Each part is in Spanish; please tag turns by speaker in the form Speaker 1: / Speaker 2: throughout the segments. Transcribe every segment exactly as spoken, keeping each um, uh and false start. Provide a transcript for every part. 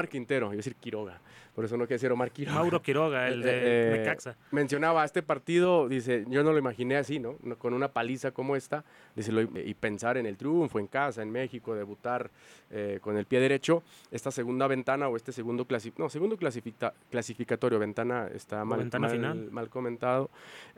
Speaker 1: Quintero, iba a decir Quiroga, por eso no quiero decir Omar Quiroga.
Speaker 2: Mauro Quiroga, el de
Speaker 1: eh,
Speaker 2: Necaxa.
Speaker 1: Mencionaba este partido, dice, yo no lo imaginé así, ¿no? Con una paliza como esta, dice, lo, y pensar en el triunfo en casa, en México, debutar eh, con el pie derecho, esta segunda ventana o este segundo clasi no, segundo clasifica clasificatorio, ventana está mal,
Speaker 2: ventana
Speaker 1: mal,
Speaker 2: final.
Speaker 1: mal comentado,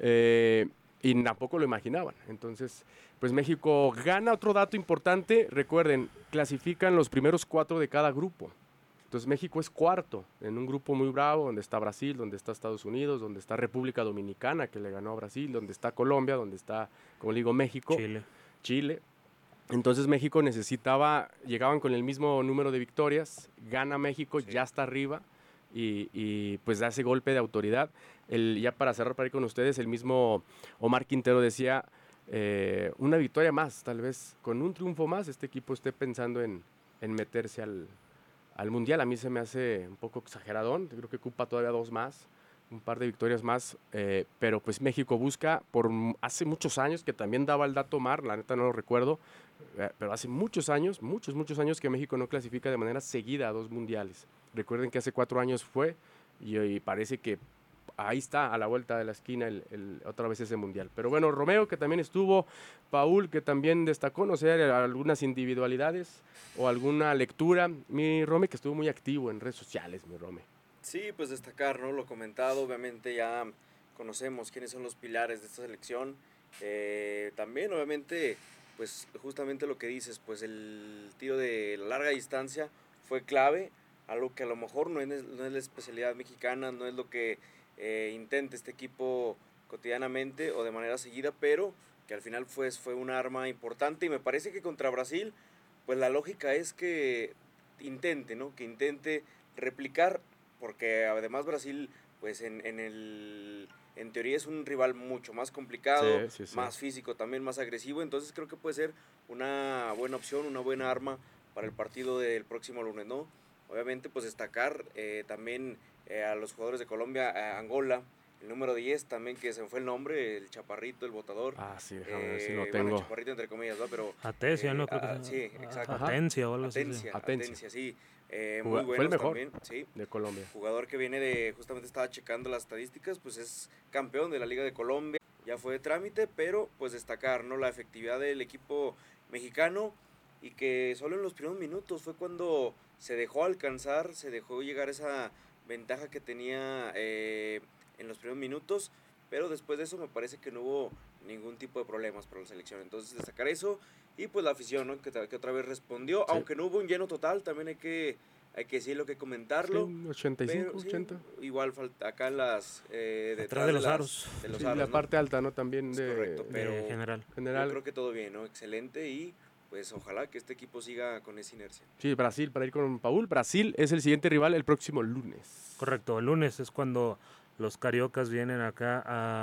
Speaker 1: eh, y tampoco lo imaginaban. Entonces, pues México gana. Otro dato importante, recuerden, clasifican los primeros cuatro de cada grupo. Entonces México es cuarto en un grupo muy bravo, donde está Brasil, donde está Estados Unidos, donde está República Dominicana, que le ganó a Brasil, donde está Colombia, donde está, como le digo, México,
Speaker 2: Chile.
Speaker 1: Chile. Entonces México necesitaba, llegaban con el mismo número de victorias, gana México, sí. Ya está arriba y, y pues da ese golpe de autoridad. El, ya para cerrar, para ir con ustedes, el mismo Omar Quintero decía, eh, una victoria más, tal vez con un triunfo más, este equipo esté pensando en, en meterse al... al Mundial. A mí se me hace un poco exageradón, creo que ocupa todavía dos más, un par de victorias más, eh, pero pues México busca, por hace muchos años, que también daba el dato Mar, la neta no lo recuerdo, eh, pero hace muchos años, muchos, muchos años que México no clasifica de manera seguida a dos mundiales. Recuerden que hace cuatro años fue, y, y parece que ahí está, a la vuelta de la esquina, el, el, otra vez ese mundial. Pero bueno, Romeo, que también estuvo, Paul, que también destacó, no sé, algunas individualidades o alguna lectura. Mi Rome, que estuvo muy activo en redes sociales, mi Rome.
Speaker 3: Sí, pues destacar, ¿no? Lo comentado, obviamente ya conocemos quiénes son los pilares de esta selección. Eh, también, obviamente, pues justamente lo que dices, pues el tiro de larga distancia fue clave, algo que a lo mejor no es, no es la especialidad mexicana, no es lo que eh, intenta este equipo cotidianamente o de manera seguida, pero que al final fue, fue un arma importante, y me parece que contra Brasil, pues la lógica es que intente, ¿no? Que intente replicar, porque además Brasil, pues en, en el... en teoría es un rival mucho más complicado, sí, sí, sí. Más físico también, más agresivo, entonces creo que puede ser una buena opción, una buena arma para el partido del próximo lunes, ¿no? Obviamente, pues destacar eh, también eh, a los jugadores de Colombia, a Angola, el número diez también, que se me fue el nombre, el chaparrito, el botador.
Speaker 1: Ah, sí, déjame
Speaker 3: eh,
Speaker 1: ver si lo tengo.
Speaker 3: Bueno, chaparrito entre comillas, ¿no? Pero...
Speaker 2: Atencia,
Speaker 3: eh,
Speaker 2: ¿no? Creo
Speaker 3: a,
Speaker 2: que
Speaker 3: sí, exacto.
Speaker 2: Atencia o algo así.
Speaker 3: Atencia,
Speaker 1: Atencia.
Speaker 3: Atencia, sí. Eh, muy buenos
Speaker 1: fue el mejor
Speaker 3: también, sí.
Speaker 1: De Colombia.
Speaker 3: Jugador que viene de, justamente estaba checando las estadísticas, pues es campeón de la Liga de Colombia. Ya fue de trámite, pero pues destacar, ¿no? La efectividad del equipo mexicano, y que solo en los primeros minutos fue cuando se dejó alcanzar, se dejó llegar esa ventaja que tenía eh, en los primeros minutos, pero después de eso me parece que no hubo ningún tipo de problemas para la selección. Entonces destacar eso, y pues la afición, ¿no? que, que otra vez respondió, sí. Aunque no hubo un lleno total, también hay que, hay que decirlo, que comentarlo.
Speaker 1: Sí, ochenta y cinco,
Speaker 3: pero,
Speaker 1: ochenta.
Speaker 3: Sí, igual falta acá en las... Eh,
Speaker 2: detrás de, de los
Speaker 3: las,
Speaker 2: aros.
Speaker 3: De los
Speaker 1: sí,
Speaker 3: aros,
Speaker 1: la
Speaker 3: ¿no?
Speaker 1: parte alta, ¿no? También de,
Speaker 3: es correcto, pero
Speaker 2: de general.
Speaker 1: general.
Speaker 3: Yo creo que todo bien, ¿no? Excelente, y pues ojalá que este equipo siga con esa inercia.
Speaker 1: Sí, Brasil, para ir con Paul, Brasil es el siguiente rival el próximo lunes.
Speaker 2: Correcto, el lunes es cuando los cariocas vienen acá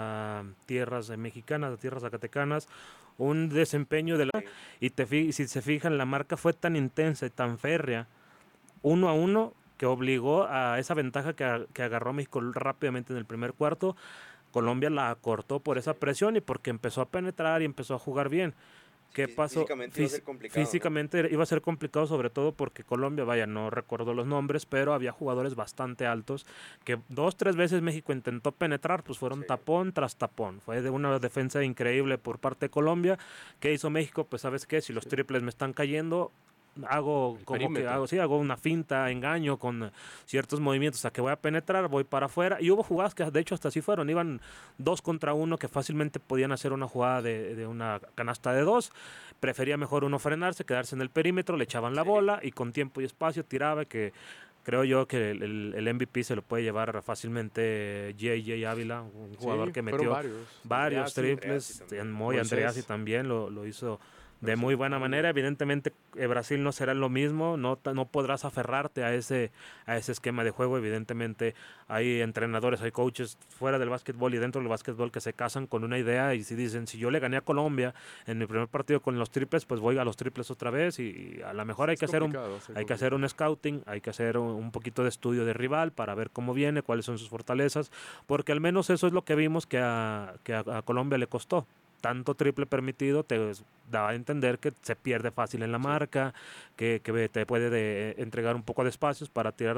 Speaker 2: a tierras mexicanas, a tierras zacatecanas, un desempeño de la... Sí. Y te, si se fijan, la marca fue tan intensa y tan férrea, uno a uno, que obligó a esa ventaja que, que agarró México rápidamente en el primer cuarto. Colombia la acortó por esa presión y porque empezó a penetrar y empezó a jugar bien. ¿Qué
Speaker 3: sí,
Speaker 2: pasó?
Speaker 3: Físicamente Fís- iba a ser complicado.
Speaker 2: Físicamente, ¿no? Iba a ser complicado, sobre todo porque Colombia, vaya, no recuerdo los nombres, pero había jugadores bastante altos que dos, tres veces México intentó penetrar, pues fueron sí. tapón tras tapón. Fue de una defensa increíble por parte de Colombia. ¿Qué hizo México? Pues ¿sabes qué? Si los sí. triples me están cayendo, hago el como perímetro. que hago, sí, hago una finta, engaño con ciertos movimientos a que voy a penetrar, voy para afuera, y hubo jugadas que de hecho hasta así fueron, iban dos contra uno que fácilmente podían hacer una jugada de, de una canasta de dos, prefería mejor uno frenarse, quedarse en el perímetro, le echaban la sí. bola y con tiempo y espacio tiraba, que creo yo que el, el, el M V P se lo puede llevar fácilmente J J Ávila, un jugador sí, que metió varios, varios triples, Moy Andreassi también lo, lo hizo de muy buena manera. Evidentemente eh, Brasil no será lo mismo, no, no podrás aferrarte a ese, a ese esquema de juego. Evidentemente hay entrenadores, hay coaches fuera del básquetbol y dentro del básquetbol que se casan con una idea, y si dicen, si yo le gané a Colombia en mi primer partido con los triples, pues voy a los triples otra vez, y, y a lo mejor hay que hacer un hay que hacer un scouting, hay que hacer un, un poquito de estudio de rival para ver cómo viene, cuáles son sus fortalezas, porque al menos eso es lo que vimos que a, que a, a Colombia le costó. tanto triple permitido te da a entender que se pierde fácil en la marca, que, que te puede de, entregar un poco de espacios para tirar